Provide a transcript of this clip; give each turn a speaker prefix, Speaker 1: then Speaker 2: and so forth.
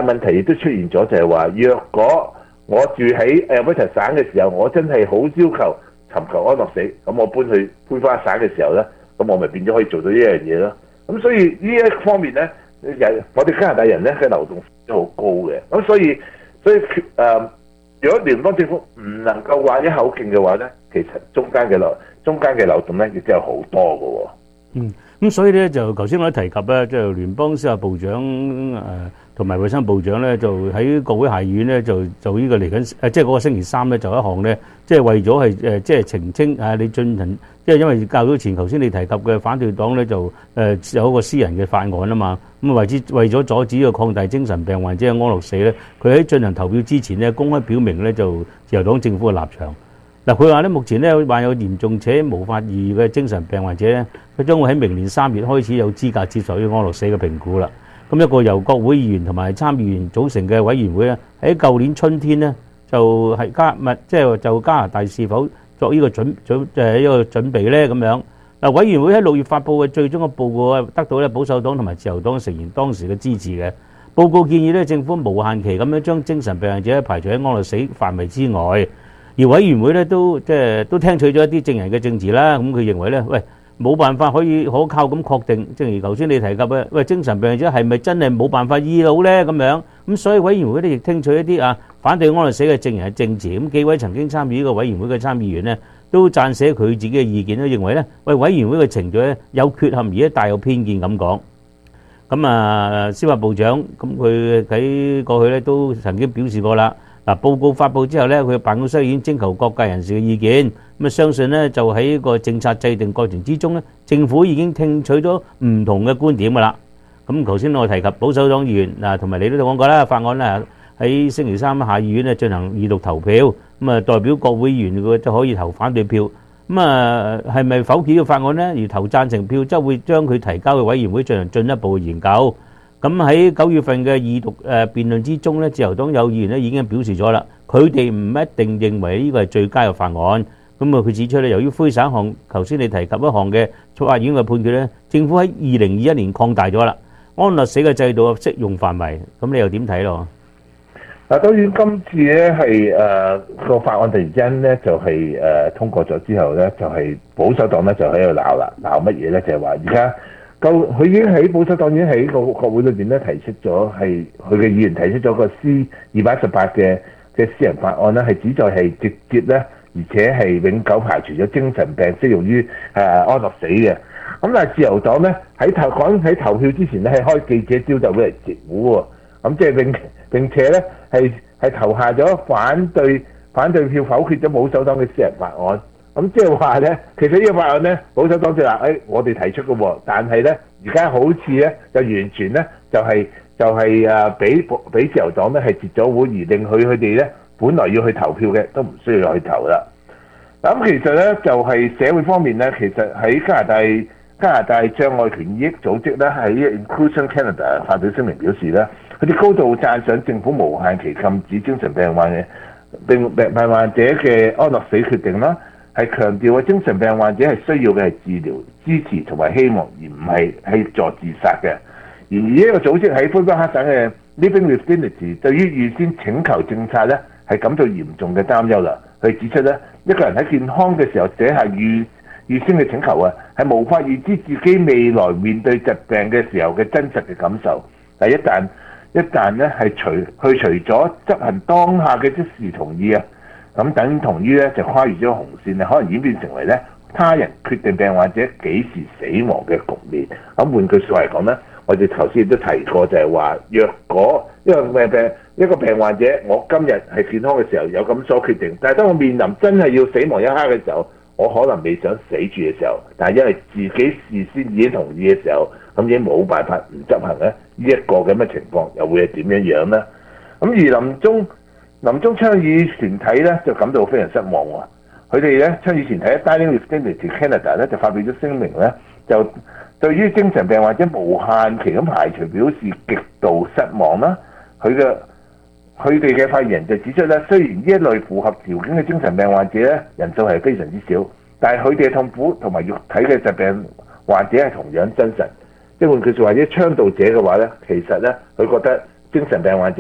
Speaker 1: 問題亦都出現咗，就係話，若果我住喺Alberta省嘅時候，我真係好要求尋求安樂死，咁我搬翻省嘅時候咧，咁我咪變咗可以做到呢樣嘢咯。咁所以呢一方面咧，我哋加拿大人咧嘅流動性都好高嘅。咁所以如果聯邦政府唔能夠話一口徑嘅話咧，其實中間嘅漏洞咧亦都有好多嘅喎。
Speaker 2: 咁所以咧就頭先我都提及咧，即係聯邦司法部長同埋衛生部長咧，就喺國會下議院咧就呢個嚟緊即係嗰個星期三咧就一項咧，即係為咗係即係澄清你進行，即係因為較早前頭先你提及嘅反對黨咧就有一個私人嘅法案啊嘛，咁為咗阻止呢個擴大精神病患者嘅安樂死咧，佢喺進行投票之前咧公開表明咧就自由黨政府嘅立場。嗱，佢話咧，目前咧患有嚴重且無法治癒嘅精神病患者咧，佢將會喺明年3月開始有資格接受呢個安樂死嘅評估啦。咁一個由國會議員同埋參議員組成嘅委員會咧，喺舊年春天咧就係就加拿大是否作呢個準備咧咁樣。嗱，委員會喺6月發布嘅最終嘅報告啊，得到咧保守黨同埋自由黨成員當時嘅支持嘅。報告建議咧政府無限期咁樣將精神病患者排除喺安樂死範圍之外。而委員會咧都聽取咗一啲證人嘅證詞啦，咁佢認為咧，冇辦法可靠咁確定，正如頭先你提及嘅，精神病患者係咪真係冇辦法醫到咧咁樣？咁所以委員會咧亦聽取一啲反對安樂死嘅證人嘅證詞，咁幾位曾經參與呢個委員會嘅參議員咧，都撰寫佢自己嘅意見，都認為咧，委員會嘅程序咧有缺陷而且帶有偏見咁講。咁司法部長咁佢喺過去咧都曾經表示過啦。報告發布之後咧，佢嘅辦公室已經徵求各界人士嘅意見，咁相信咧就喺個政策制定過程之中咧，政府已經聽取咗唔同嘅觀點㗎啦。咁頭先我提及保守黨議員同埋你都講過啦，法案咧喺星期三下議院咧進行二讀投票，咁代表國會議員佢就可以投反對票。咁係咪否決呢個法案咧？而投贊成票則會將佢提交嘅委員會進行進一步嘅研究。咁喺9月份嘅二讀辯論之中咧，自由黨有議員咧已經表示咗啦，佢哋唔一定認為呢個係最佳嘅法案。咁佢指出咧，由於魁省項頭先你提及一項嘅法院嘅判決咧，政府喺2021年擴大咗啦安樂死嘅制度嘅適用範圍。咁你又點睇咯？
Speaker 1: 當然今次咧係個法案突然之間咧就係通過咗之後咧，就係保守黨咧就喺度鬧乜嘢咧？就係話而家。佢已經喺保守黨已經喺個國會裏邊咧提出咗係佢嘅議員提出咗個 C218嘅私人法案咧，係旨在係直接咧，而且係永久排除咗精神病適用於安樂死嘅。咁但係自由黨咧喺投票之前咧係開記者招待會嚟截胡喎。咁即係並且咧係投下咗反對票，否決咗保守黨嘅私人法案。咁即係話咧，其實呢個法案咧，保守黨就話我哋提出嘅喎，但係咧而家好似咧就完全咧就係俾自由黨咧係截咗會，而令佢哋咧本來要去投票嘅都唔需要去投啦。咁其實咧就係社會方面咧，其實喺加拿大障礙權益組織咧喺 Inclusion Canada 發表聲明表示咧，佢哋高度讚賞政府無限期禁止精神病患者嘅安樂死決定啦。係強調精神病患者係需要嘅係治療、支持同埋希望，而唔係助自殺嘅。而呢個組織喺魁北克省嘅 Living with Dignity 對於預先請求政策咧係感到嚴重嘅擔憂啦。佢指出咧，一個人喺健康嘅時候寫下預先嘅請求係無法預知自己未來面對疾病嘅時候嘅真實嘅感受。但一旦咧係去除咗執行當下嘅即時同意咁等同於咧就跨越咗紅線，可能演變成為咧他人決定病患者幾時死亡嘅局面。咁換句説話嚟講咧，我哋頭先亦都提過，就係話，若果一個病患者，我今日係健康嘅時候有咁所決定，但係當我面臨真係要死亡一刻嘅時候，我可能未想死住嘅時候，但係因為自己事先已經同意嘅時候，咁已經冇辦法唔執行咧，呢一個咁嘅情況又會係點樣呢？咁而臨終倡議團體咧就感到非常失望喎。佢哋咧倡議團體 Dying with Dignity Canada 咧就發表咗聲明咧，就對於精神病患者無限期咁排除表示極度失望啦。佢哋嘅發言人就指出咧，雖然呢一類符合條件嘅精神病患者咧人數係非常之少，但係佢哋嘅痛苦同埋肉體嘅疾病患者係同樣真實。即係換句説話，啲倡導者嘅話咧，其實咧佢覺得精神病患者